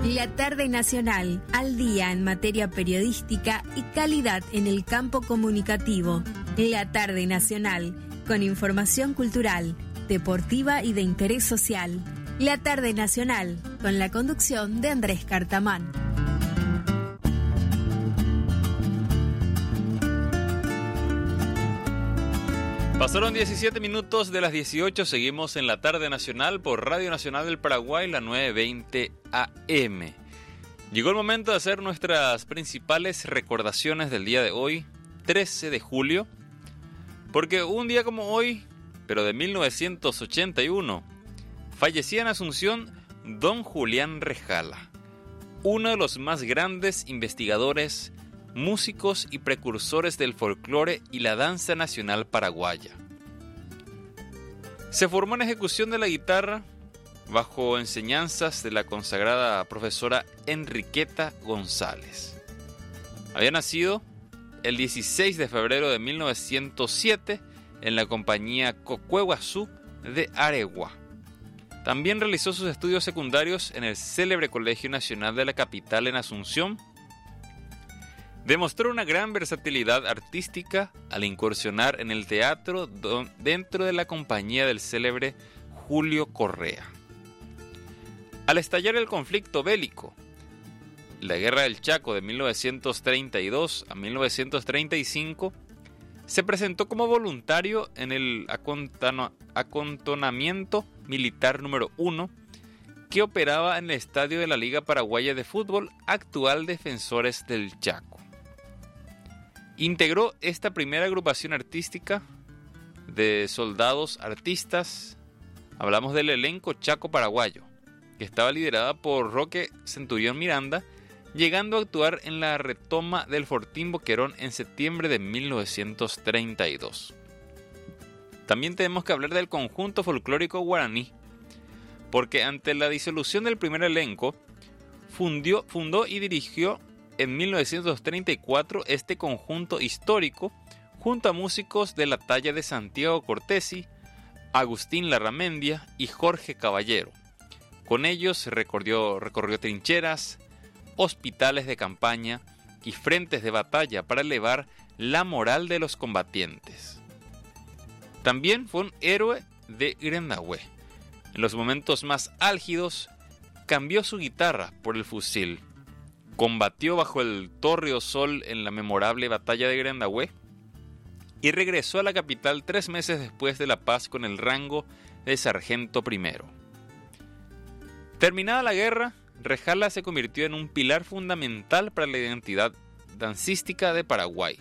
La Tarde Nacional, al día en materia periodística y calidad en el campo comunicativo. La Tarde Nacional, con información cultural, deportiva y de interés social. La Tarde Nacional, con la conducción de Andrés Cartamán. Pasaron 17 minutos de las 18, seguimos en la Tarde Nacional por Radio Nacional del Paraguay, la 920 AM. Llegó el momento de hacer nuestras principales recordaciones del día de hoy, 13 de julio, porque un día como hoy, pero de 1981, fallecía en Asunción don Julián Rejala, uno de los más grandes investigadores, músicos y precursores del folclore y la danza nacional paraguaya. Se formó en ejecución de la guitarra bajo enseñanzas de la consagrada profesora Enriqueta González. Había nacido el 16 de febrero de 1907 en la compañía Cocueguazú de Aregua. También realizó sus estudios secundarios en el célebre Colegio Nacional de la capital en Asunción. Demostró una gran versatilidad artística al incursionar en el teatro dentro de la compañía del célebre Julio Correa. Al estallar el conflicto bélico, la Guerra del Chaco de 1932 a 1935, se presentó como voluntario en el acantonamiento militar número 1, que operaba en el estadio de la Liga Paraguaya de Fútbol, actual Defensores del Chaco. Integró esta primera agrupación artística de soldados artistas, hablamos del elenco Chaco Paraguayo, que estaba liderada por Roque Centurión Miranda, llegando a actuar en la retoma del Fortín Boquerón en septiembre de 1932. También tenemos que hablar del conjunto folclórico guaraní, porque ante la disolución del primer elenco, fundó y dirigió en 1934 este conjunto histórico junto a músicos de la talla de Santiago Cortesi, Agustín Larramendia y Jorge Caballero. Con ellos recorrió trincheras, hospitales de campaña y frentes de batalla para elevar la moral de los combatientes. También fue un héroe de Grendahué. En los momentos más álgidos, cambió su guitarra por el fusil. Combatió bajo el tórrido sol en la memorable batalla de Grendahué y regresó a la capital 3 meses después de la paz con el rango de sargento primero. Terminada la guerra, Rejala se convirtió en un pilar fundamental para la identidad dancística de Paraguay.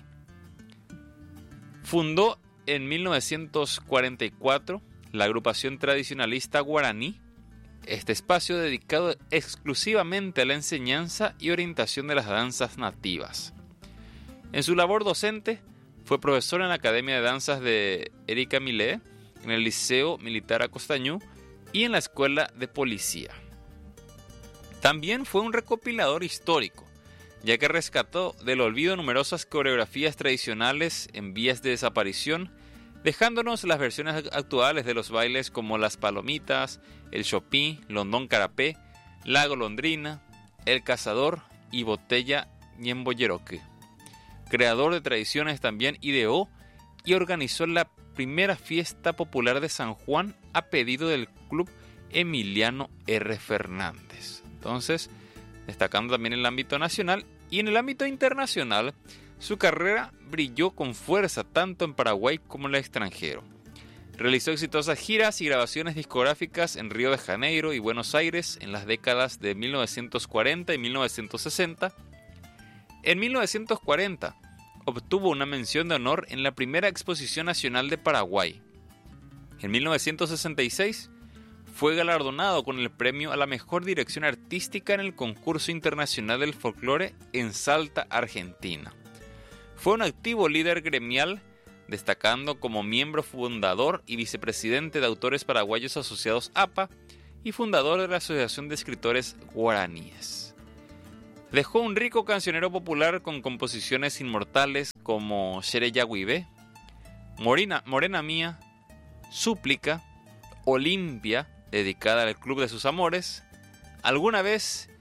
Fundó en 1944 la agrupación tradicionalista guaraní, este espacio dedicado exclusivamente a la enseñanza y orientación de las danzas nativas. En su labor docente, fue profesor en la Academia de Danzas de Erika Millet, en el Liceo Militar Acostañú y en la Escuela de Policía. También fue un recopilador histórico, ya que rescató del olvido numerosas coreografías tradicionales en vías de desaparición, dejándonos las versiones actuales de los bailes como las palomitas, el chopí, londón carapé, la golondrina, el cazador y botella ñemboyeroque. Creador de tradiciones, también ideó y organizó la primera fiesta popular de San Juan a pedido del Club Emiliano R. Fernández. Entonces, destacando también en el ámbito nacional y en el ámbito internacional, su carrera brilló con fuerza tanto en Paraguay como en el extranjero. Realizó exitosas giras y grabaciones discográficas en Río de Janeiro y Buenos Aires en las décadas de 1940 y 1960. En 1940 obtuvo una mención de honor en la primera Exposición Nacional de Paraguay. En 1966 fue galardonado con el premio a la mejor dirección artística en el concurso internacional del folclore en Salta, Argentina. Fue un activo líder gremial, destacando como miembro fundador y vicepresidente de Autores Paraguayos Asociados APA y fundador de la Asociación de Escritores Guaraníes. Dejó un rico cancionero popular con composiciones inmortales como Xereya Guibé, Morena Mía, Súplica, Olimpia, dedicada al Club de sus Amores, Alguna Vez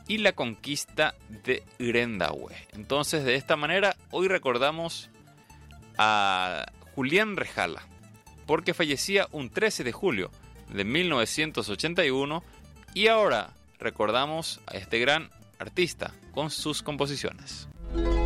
y la conquista de Grendahue. Entonces, de esta manera, hoy recordamos a Julián Rejala, porque fallecía un 13 de julio de 1981, y ahora recordamos a este gran artista con sus composiciones.